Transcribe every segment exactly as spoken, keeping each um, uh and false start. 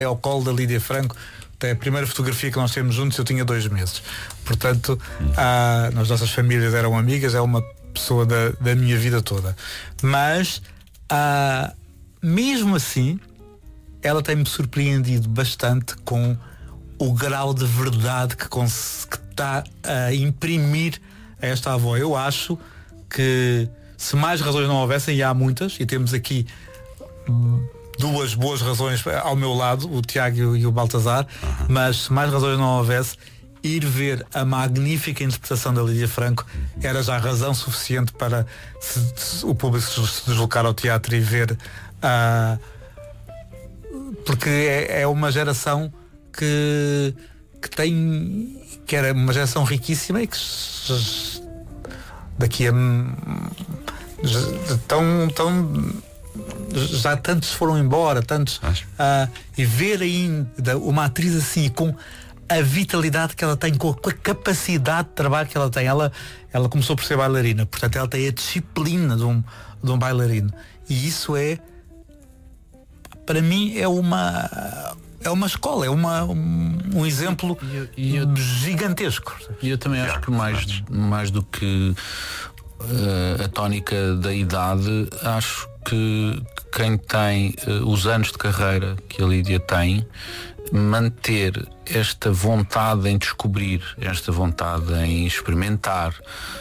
ao colo da Lídia Franco. É a primeira fotografia que nós temos juntos, eu tinha dois meses. Portanto, ah, as nossas famílias eram amigas, é uma pessoa da, da minha vida toda. Mas, ah, mesmo assim, ela tem-me surpreendido bastante com o grau de verdade que está a imprimir a esta avó. Eu acho que se mais razões não houvessem, e há muitas, e temos aqui duas boas razões ao meu lado, o Tiago e o Baltazar, uhum. Mas se mais razões não houvesse, ir ver a magnífica interpretação da Lídia Franco era já razão suficiente para se, se, o público se deslocar ao teatro e ver, uh, porque é, é uma geração que, que tem, que era uma geração riquíssima e que daqui a tão, tão já tantos foram embora, tantos uh, e ver ainda uma atriz assim com a vitalidade que ela tem, com a capacidade de trabalho que ela tem. Ela, ela começou por ser bailarina, portanto ela tem a disciplina de um, de um bailarino, e isso é, para mim, é uma é uma escola, é uma, um, um exemplo e eu, e eu, gigantesco. E eu também acho que mais, mais do que uh, a tónica da idade, acho que quem tem uh, os anos de carreira que a Lídia tem, manter esta vontade em descobrir, esta vontade em experimentar,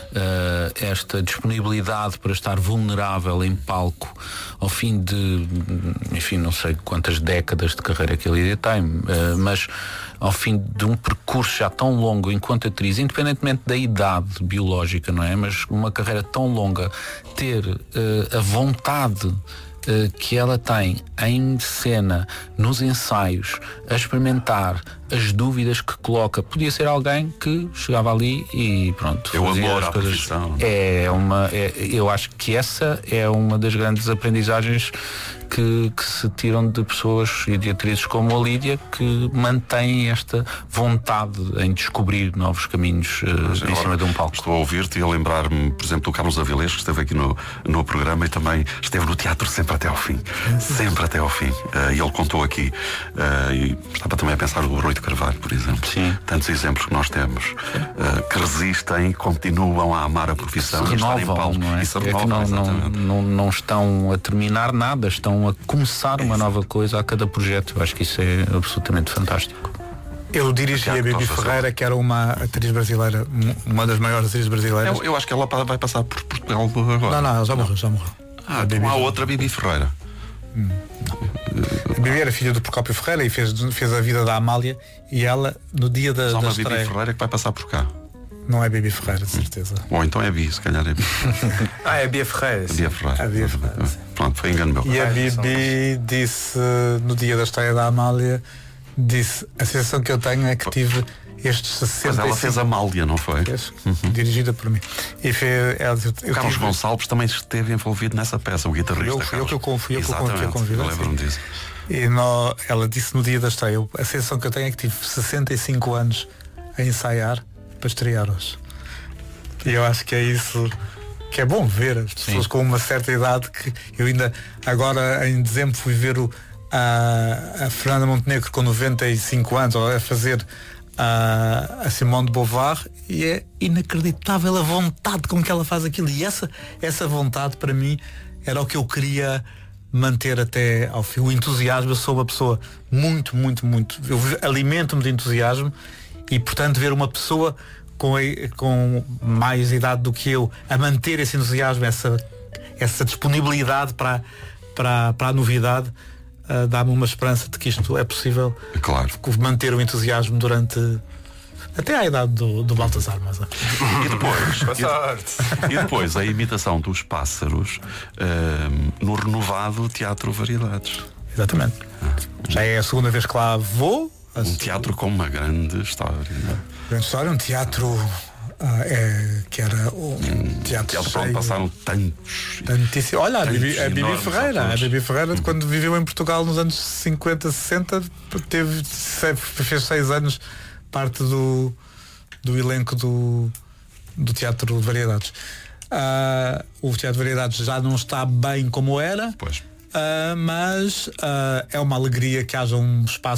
uh, esta disponibilidade para estar vulnerável em palco ao fim de, enfim, não sei quantas décadas de carreira que a Lídia tem, uh, mas ao fim de um percurso já tão longo enquanto atriz, independentemente da idade biológica, não é? Mas uma carreira tão longa, ter uh, a vontade Uh, que ela tem em cena, nos ensaios, a experimentar as dúvidas que coloca. Podia ser alguém que chegava ali e pronto, eu fazia amor as à coisas. profissão. É uma, é, eu acho que essa é uma das grandes aprendizagens que, que se tiram de pessoas e de atrizes como a Lídia, que mantêm esta vontade em descobrir novos caminhos uh, em cima de um palco. Estou a ouvir-te e a lembrar-me, por exemplo, do Carlos Avilés, que esteve aqui no, no programa e também esteve no teatro sempre até ao fim. Sempre até ao fim. Uh, e ele contou aqui, uh, e estava também a pensar no Rui de Carvalho, por exemplo. Sim. Tantos exemplos que nós temos, uh, que resistem, continuam a amar a profissão, se e estar em renovam, palco. não é? E se É renovam, que não, não, não, não estão a terminar nada, estão a começar uma nova coisa a cada projeto. Eu acho que isso é absolutamente fantástico. Eu dirigi a Bibi Ferreira, que era uma atriz brasileira, uma das maiores atrizes brasileiras. Eu, eu acho que ela vai passar por Portugal agora. Não, não, ela já morreu, já morreu. Ah, então há outra Bibi Ferreira. Hum, não. A Bibi era filha do Procópio Ferreira e fez, fez a vida da Amália, e ela, no dia da, Mas há da uma estreia... Bibi Ferreira que vai passar por cá. Não é Bibi Ferreira, de certeza. Hum. Ou então é Bi, se calhar é Bi. Ah, é a Bia Ferreira. A Bia Ferreira. A Bia Ferreira, sim. Pronto, foi engano meu. E a Bibi disse, no dia da estreia da Amália, disse: a sensação que eu tenho é que tive estes sessenta e cinco... Mas ela fez a Amália, não foi? Uhum. Dirigida por mim. E fez, ela, o Carlos tive... Gonçalves também esteve envolvido nessa peça, o guitarrista. Eu, eu que eu confio, que eu convido. Eu lembro-me disso. E no, ela disse no dia da estreia: a sensação que eu tenho é que tive sessenta e cinco anos a ensaiar para estrear hoje. E eu acho que é isso que é bom ver, as pessoas, sim, com uma certa idade. Que eu ainda agora em dezembro fui ver o, a, a Fernanda Montenegro com noventa e cinco anos a fazer a, a Simone de Beauvoir, e é inacreditável a vontade com que ela faz aquilo, e essa, essa vontade para mim era o que eu queria manter até ao fim, o entusiasmo. Eu sou uma pessoa muito, muito, muito, eu alimento-me de entusiasmo, e portanto ver uma pessoa Com, com mais idade do que eu a manter esse entusiasmo, essa, essa disponibilidade para, para, para a novidade, uh, dá-me uma esperança de que isto é possível. Claro. Manter o entusiasmo durante até à idade do, do Baltazar. Mas... e, depois, e, e depois a imitação dos pássaros uh, no renovado Teatro Variedades. Exatamente. Ah. Já é a segunda vez que lá vou. Um teatro com uma grande história, não é? Grande história, um teatro uh, é, que era um hum, teatro, teatro para onde passaram tantos. Tantíssimo. Olha, tantos a Bibi, a Bibi Ferreira, autores. a Bibi Ferreira, hum. quando viveu em Portugal nos anos cinquenta, sessenta, teve, fez seis anos parte do, do elenco do, do Teatro de Variedades. Uh, o Teatro de Variedades já não está bem como era. Pois. uh, mas uh, é uma alegria que haja um espaço